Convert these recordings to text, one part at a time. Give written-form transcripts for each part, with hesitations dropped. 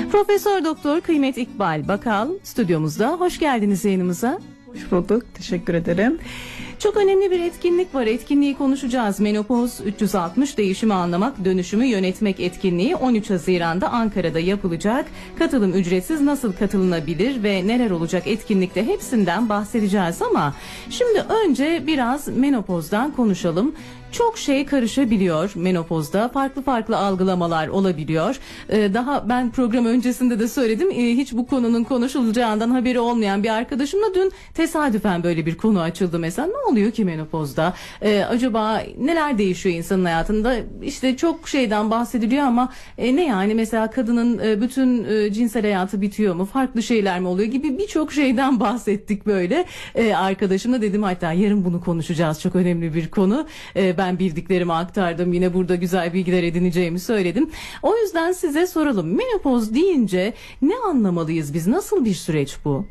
Profesör Doktor Kıymet İkbal Bakal stüdyomuzda. Hoş geldiniz yayınımıza. Hoş bulduk. Teşekkür ederim. Çok önemli bir etkinlik var. Etkinliği konuşacağız. Menopoz 360 değişimi anlamak, dönüşümü yönetmek etkinliği 13 Haziran'da Ankara'da yapılacak. Katılım ücretsiz, nasıl katılınabilir ve neler olacak etkinlikte, hepsinden bahsedeceğiz ama şimdi önce biraz menopozdan konuşalım. Çok şey karışabiliyor menopozda. Farklı farklı algılamalar olabiliyor. Daha ben program öncesinde de söyledim. Hiç bu konunun konuşulacağından haberi olmayan bir arkadaşımla dün tesadüfen böyle bir konu açıldı mesela. Ne oluyor ki menopozda? Acaba neler değişiyor insanın hayatında? İşte çok şeyden bahsediliyor ama ne yani? Mesela kadının bütün cinsel hayatı bitiyor mu? Farklı şeyler mi oluyor gibi birçok şeyden bahsettik böyle. Arkadaşımla dedim, hatta yarın bunu konuşacağız. Çok önemli bir konu. Ben bildiklerimi aktardım. Yine burada güzel bilgiler edineceğimi söyledim. O yüzden size soralım. Menopoz deyince ne anlamalıyız biz? Nasıl bir süreç bu?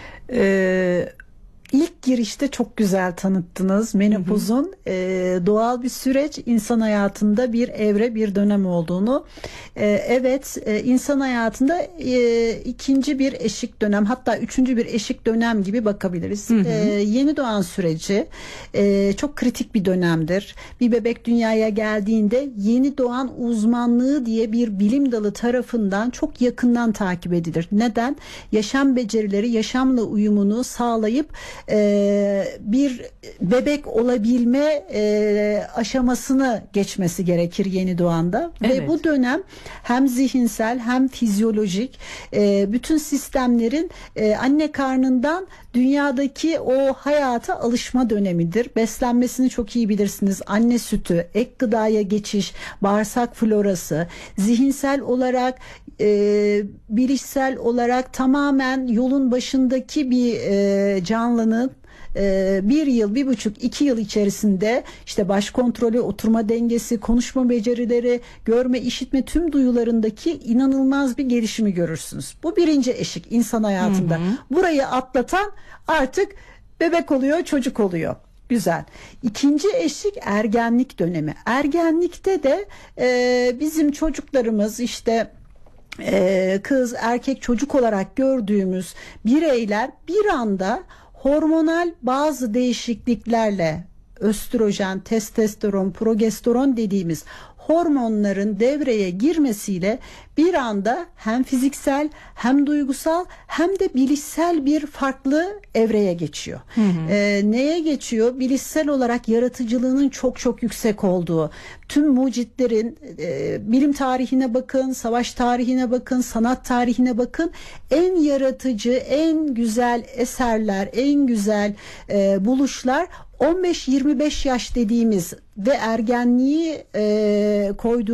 İlk girişte çok güzel tanıttınız. Menopozun doğal bir süreç, insan hayatında bir evre, bir dönem olduğunu. Evet, insan hayatında ikinci bir eşik dönem, hatta üçüncü bir eşik dönem gibi bakabiliriz. Yeni doğan süreci çok kritik bir dönemdir. Bir bebek dünyaya geldiğinde yeni doğan uzmanlığı diye bir bilim dalı tarafından çok yakından takip edilir. Neden? Yaşam becerileri, yaşamla uyumunu sağlayıp bir bebek olabilme aşamasını geçmesi gerekir yeni doğanda. Evet. Ve bu dönem hem zihinsel hem fizyolojik bütün sistemlerin anne karnından dünyadaki o hayata alışma dönemidir. Beslenmesini çok iyi bilirsiniz. Anne sütü, ek gıdaya geçiş, bağırsak florası, zihinsel olarak, bilişsel olarak tamamen yolun başındaki bir canlının 1 yıl, 1,5, 2 yıl içerisinde işte baş kontrolü, oturma dengesi, konuşma becerileri, görme, işitme tüm duyularındaki inanılmaz bir gelişimi görürsünüz. Bu birinci eşik insan hayatında. Burayı atlatan artık bebek oluyor, çocuk oluyor. Güzel. İkinci eşik ergenlik dönemi. Ergenlikte de bizim çocuklarımız işte kız, erkek, çocuk olarak gördüğümüz bireyler bir anda hormonal bazı değişikliklerle, östrojen, testosteron, progesteron dediğimiz hormonların devreye girmesiyle bir anda hem fiziksel hem duygusal hem de bilişsel bir farklı evreye geçiyor. Neye geçiyor? Bilişsel olarak yaratıcılığının çok çok yüksek olduğu, tüm mucitlerin bilim tarihine bakın, savaş tarihine bakın, sanat tarihine bakın, en yaratıcı, en güzel eserler, en güzel buluşlar 15-25 yaş dediğimiz ve ergenliği koyduğu